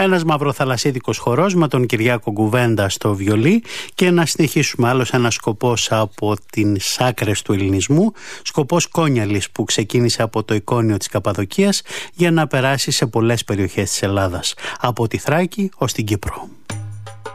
Ένας μαυροθαλασσίδικος χορός με τον Κυριάκο Κουβέντα στο βιολί και να συνεχίσουμε άλλος ένας σκοπός από τις άκρες του ελληνισμού, σκοπός Κόνιαλης που ξεκίνησε από το Εικόνιο της Καπαδοκίας για να περάσει σε πολλές περιοχές της Ελλάδας, από τη Θράκη ως την Κύπρο.